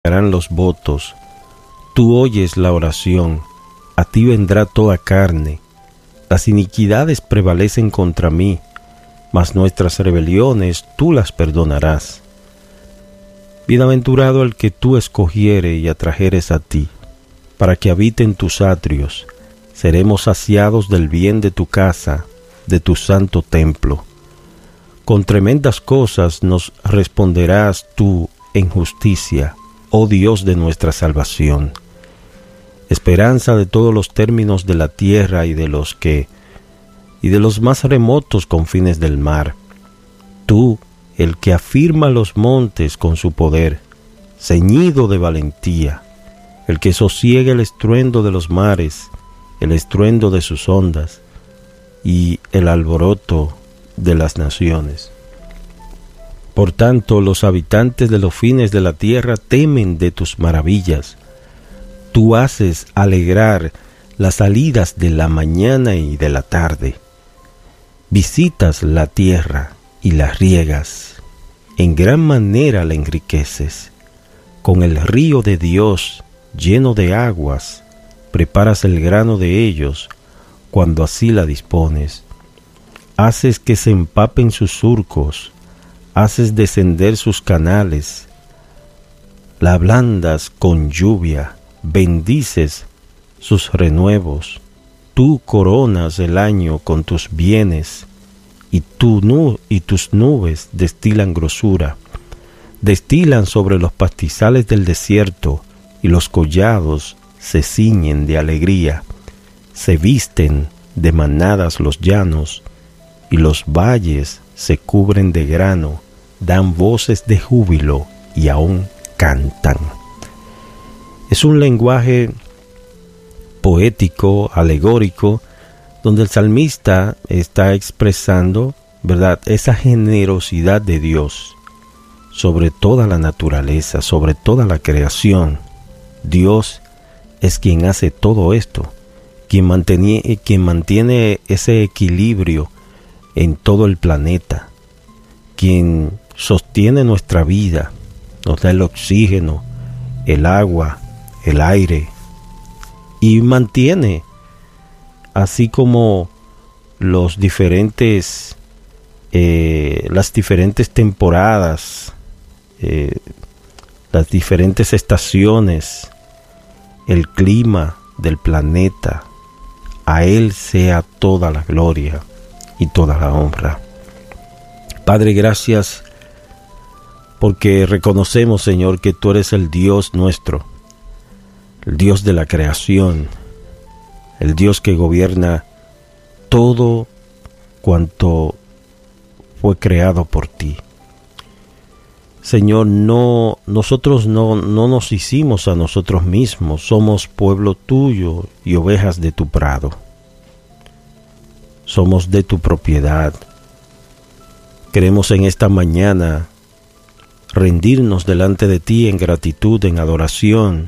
harán los votos. Tú oyes la oración, a ti vendrá toda carne. Las iniquidades prevalecen contra mí, mas nuestras rebeliones tú las perdonarás. Bienaventurado el que tú escogiere y atrajeres a ti, para que habite en tus atrios. Seremos saciados del bien de tu casa, de tu santo templo. Con tremendas cosas nos responderás tú en justicia, oh Dios de nuestra salvación. Esperanza de todos los términos de la tierra y de los más remotos confines del mar. Tú, el que afirma los montes con su poder, ceñido de valentía, el que sosiega el estruendo de los mares, el estruendo de sus ondas y el alboroto de las naciones. Por tanto, los habitantes de los fines de la tierra temen de tus maravillas. Tú haces alegrar las salidas de la mañana y de la tarde. Visitas la tierra y la riegas. En gran manera la enriqueces. Con el río de Dios lleno de aguas, preparas el grano de ellos cuando así la dispones. Haces que se empapen sus surcos, haces descender sus canales, la ablandas con lluvia, bendices sus renuevos. Tú coronas el año con tus bienes, y tus nubes destilan grosura. Destilan sobre los pastizales del desierto, y los collados se ciñen de alegría. Se visten de manadas los llanos, y los valles se cubren de grano, dan voces de júbilo y aún cantan. Es un lenguaje poético, alegórico, donde el salmista está expresando, ¿verdad?, esa generosidad de Dios sobre toda la naturaleza, sobre toda la creación. Dios es quien hace todo esto, quien mantiene ese equilibrio en todo el planeta, quien sostiene nuestra vida, nos da el oxígeno, el agua, el aire, y mantiene, así como las diferentes temporadas, las diferentes estaciones, el clima del planeta. A Él sea toda la gloria y toda la honra. Padre, gracias porque reconocemos, Señor, que tú eres el Dios nuestro, el Dios de la creación, el Dios que gobierna todo cuanto fue creado por ti. Señor, nosotros no nos hicimos a nosotros mismos, somos pueblo tuyo y ovejas de tu prado. Somos de tu propiedad. Queremos en esta mañana rendirnos delante de ti en gratitud, en adoración,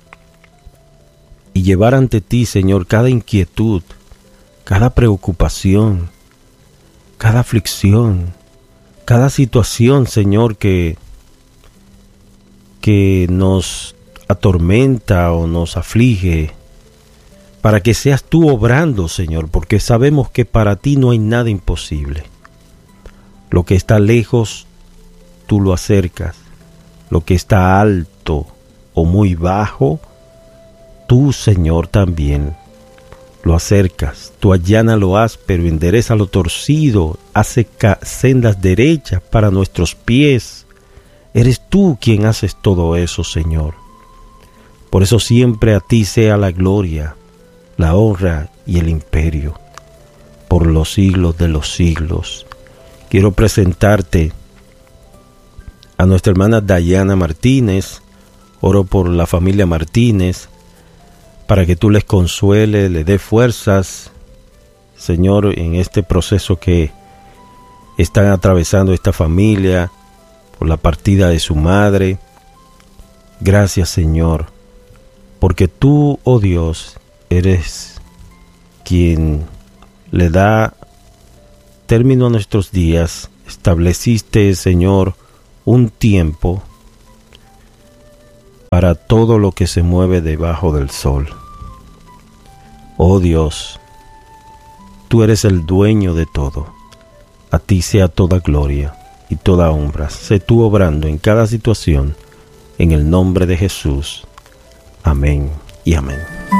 y llevar ante ti, Señor, cada inquietud, cada preocupación, cada aflicción, cada situación, Señor, que nos atormenta o nos aflige, para que seas tú obrando, Señor, porque sabemos que para ti no hay nada imposible. Lo que está lejos, tú lo acercas. Lo que está alto o muy bajo, tú, Señor, también lo acercas. Tú allanas lo áspero, endereza lo torcido, hace sendas derechas para nuestros pies. Eres tú quien haces todo eso, Señor. Por eso siempre a ti sea la gloria, la honra y el imperio, por los siglos de los siglos. Quiero presentarte a nuestra hermana Dayana Martínez. Oro por la familia Martínez, para que tú les consuele, le dé fuerzas, Señor, en este proceso que están atravesando esta familia, por la partida de su madre. Gracias, Señor, porque tú, oh Dios, eres quien le da término a nuestros días. Estableciste, Señor, un tiempo para todo lo que se mueve debajo del sol. Oh Dios, tú eres el dueño de todo. A ti sea toda gloria y toda honra. Sé tú obrando en cada situación, en el nombre de Jesús. Amén y amén.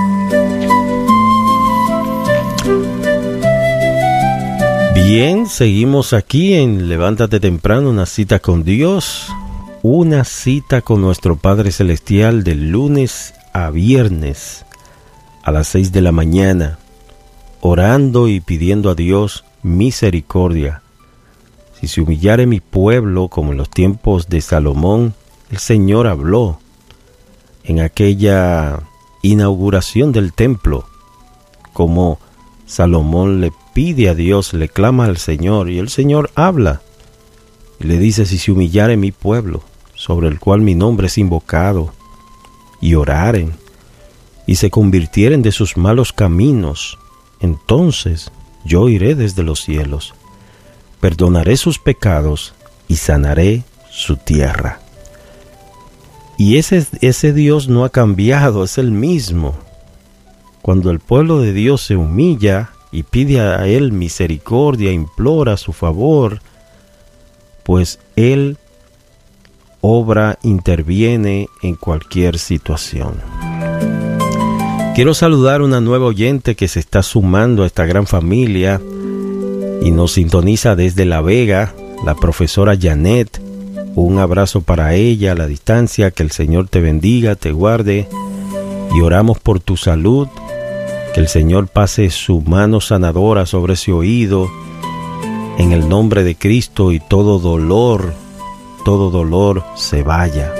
Bien, seguimos aquí en Levántate Temprano, una cita con Dios, una cita con nuestro Padre Celestial de lunes a viernes a las 6 de la mañana, orando y pidiendo a Dios misericordia. Si se humillare mi pueblo como en los tiempos de Salomón, el Señor habló en aquella inauguración del templo, como Salomón le pide a Dios, le clama al Señor, y el Señor habla y le dice: si se humillare mi pueblo, sobre el cual mi nombre es invocado, y oraren, y se convirtieren de sus malos caminos, entonces yo iré desde los cielos, perdonaré sus pecados y sanaré su tierra. Y ese Dios no ha cambiado, es el mismo. Cuando el pueblo de Dios se humilla y pide a Él misericordia, implora su favor, pues Él obra, interviene en cualquier situación. Quiero saludar a una nueva oyente que se está sumando a esta gran familia y nos sintoniza desde La Vega, la profesora Janet. Un abrazo para ella a la distancia, que el Señor te bendiga, te guarde, y oramos por tu salud, que el Señor pase su mano sanadora sobre ese oído, en el nombre de Cristo, y todo dolor se vaya.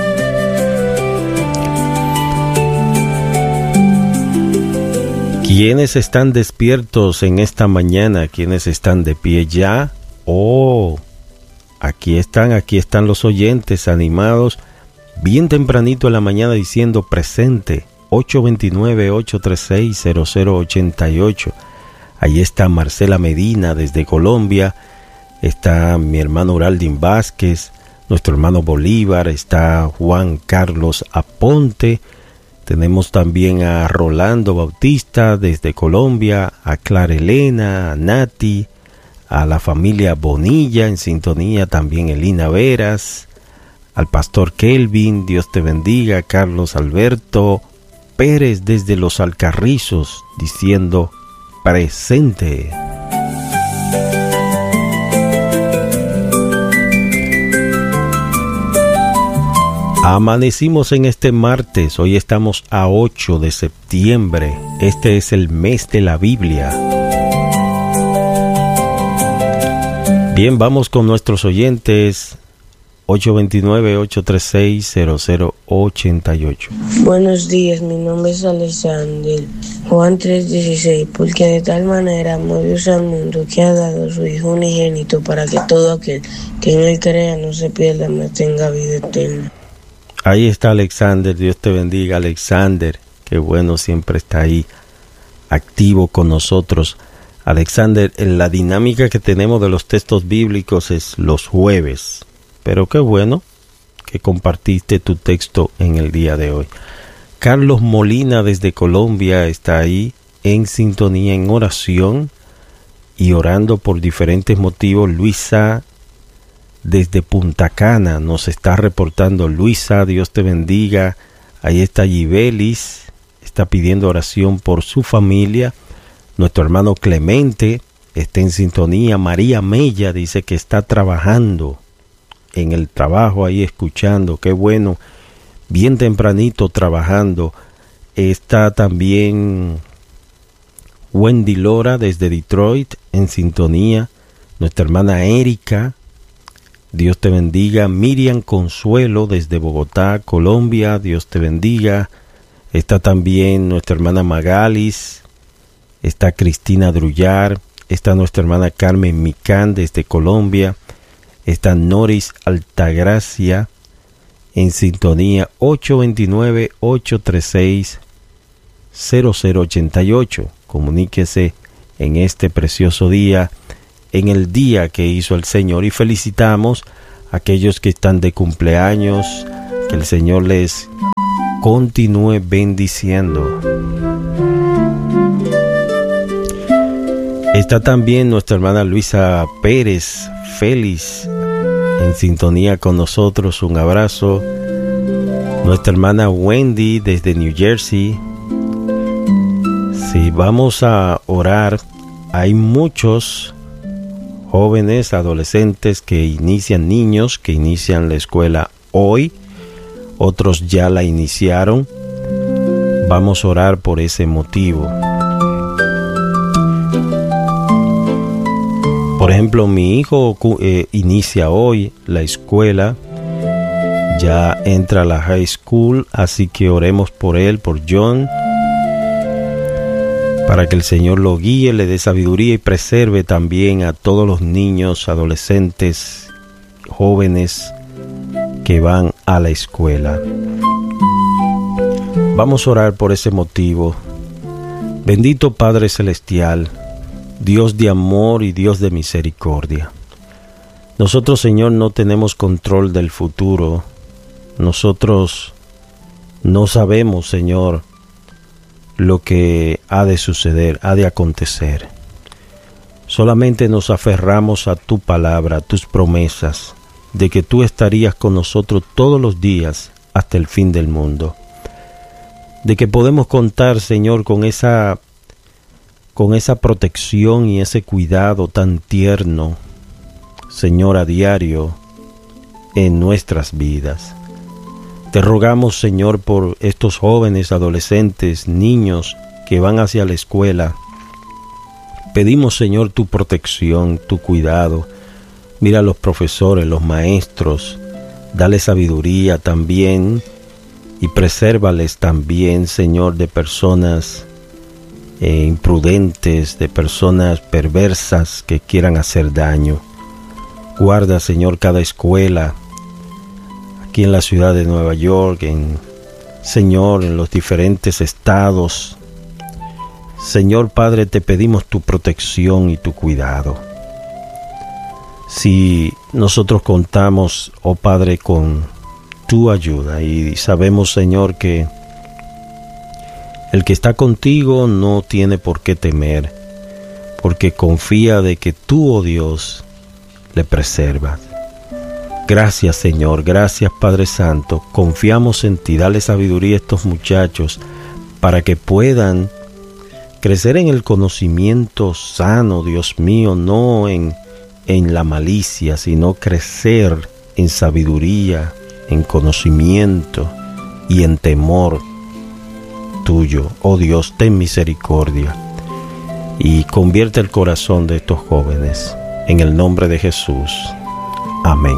¿Quiénes están despiertos en esta mañana? ¿Quiénes están de pie ya? Aquí están los oyentes animados, bien tempranito en la mañana, diciendo presente. 829-836-0088. Ahí está Marcela Medina desde Colombia, está mi hermano Uraldín Vázquez, nuestro hermano Bolívar, está Juan Carlos Aponte, tenemos también a Rolando Bautista desde Colombia, a Clara Elena, a Nati, a la familia Bonilla en sintonía, también Elina Veras, al pastor Kelvin, Dios te bendiga, Carlos Alberto Pérez desde Los Alcarrizos diciendo presente. Amanecimos en este martes, hoy estamos a 8 de septiembre, este es el mes de la Biblia. Bien, vamos con nuestros oyentes. 829-836-0088. Buenos días, mi nombre es Alexander. Juan 3:16, porque de tal manera amó Dios al mundo que ha dado a su Hijo unigénito para que todo aquel que en él crea no se pierda, mas tenga vida eterna. Ahí está Alexander, Dios te bendiga, Alexander. Qué bueno, siempre está ahí activo con nosotros. Alexander, en la dinámica que tenemos de los textos bíblicos es los jueves. Pero qué bueno que compartiste tu texto en el día de hoy. Carlos Molina desde Colombia está ahí en sintonía, en oración y orando por diferentes motivos. Luisa desde Punta Cana nos está reportando. Luisa, Dios te bendiga. Ahí está Gibelis, está pidiendo oración por su familia. Nuestro hermano Clemente está en sintonía. María Mella dice que está trabajando en el trabajo, ahí escuchando, qué bueno, bien tempranito trabajando. Está también Wendy Lora desde Detroit en sintonía. Nuestra hermana Erika, Dios te bendiga. Miriam Consuelo desde Bogotá, Colombia, Dios te bendiga. Está también nuestra hermana Magalis, está Cristina Drullar, está nuestra hermana Carmen Micán desde Colombia. Está Noris Altagracia en sintonía. 829-836-0088. Comuníquese en este precioso día, en el día que hizo el Señor, y felicitamos a aquellos que están de cumpleaños, Que el Señor les continúe bendiciendo. Está también nuestra hermana Luisa Pérez Félix en sintonía con nosotros. Un abrazo. Nuestra hermana Wendy desde New Jersey. Sí, vamos a orar. Hay muchos jóvenes, adolescentes que inician, niños que inician la escuela hoy. Otros ya la iniciaron. Vamos a orar por ese motivo. Por ejemplo, mi hijo inicia hoy la escuela, ya entra a la high school, así que oremos por él, por John, para que el Señor lo guíe, le dé sabiduría y preserve también a todos los niños, adolescentes, jóvenes que van a la escuela. Vamos a orar por ese motivo. Bendito Padre Celestial, Dios de amor y Dios de misericordia. Nosotros, Señor, no tenemos control del futuro. Nosotros no sabemos, Señor, lo que ha de suceder, ha de acontecer. Solamente nos aferramos a tu palabra, a tus promesas, de que tú estarías con nosotros todos los días hasta el fin del mundo. De que podemos contar, Señor, con esa protección y ese cuidado tan tierno, Señor, a diario en nuestras vidas. Te rogamos, Señor, por estos jóvenes, adolescentes, niños que van hacia la escuela. Pedimos, Señor, tu protección, tu cuidado. Mira a los profesores, los maestros, dale sabiduría también y presérvales también, Señor, de personas imprudentes, de personas perversas que quieran hacer daño. Guarda, Señor, cada escuela aquí en la ciudad de Nueva York, Señor, en los diferentes estados. Señor Padre, te pedimos tu protección y tu cuidado. Si nosotros contamos, oh Padre, con tu ayuda y sabemos, Señor, que el que está contigo no tiene por qué temer, porque confía de que tú, oh Dios, le preservas. Gracias, Señor, gracias, Padre Santo. Confiamos en ti. Dale sabiduría a estos muchachos para que puedan crecer en el conocimiento sano, Dios mío, no en la malicia, sino crecer en sabiduría, en conocimiento y en temor tuyo. Oh Dios, ten misericordia y convierte el corazón de estos jóvenes en el nombre de Jesús. Amén.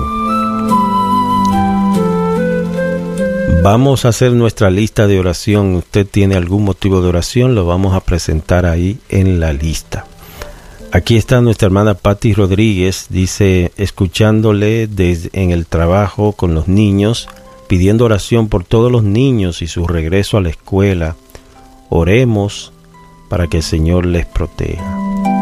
Vamos a hacer nuestra lista de oración. Usted tiene algún motivo de oración, lo vamos a presentar ahí en la lista. Aquí está nuestra hermana Patti Rodríguez, dice, escuchándole en el trabajo con los niños, pidiendo oración por todos los niños y su regreso a la escuela. Oremos para que el Señor les proteja.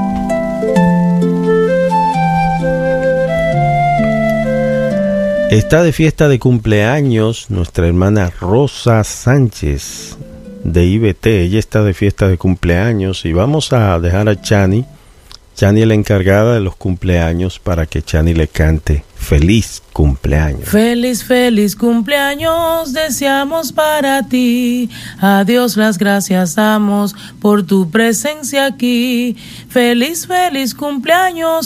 Está de fiesta de cumpleaños nuestra hermana Rosa Sánchez de IBT. Ella está de fiesta de cumpleaños y vamos a dejar a Chani es la encargada de los cumpleaños para que Chani le cante feliz cumpleaños. Feliz, feliz cumpleaños deseamos para ti. A Dios las gracias damos por tu presencia aquí. Feliz, feliz cumpleaños.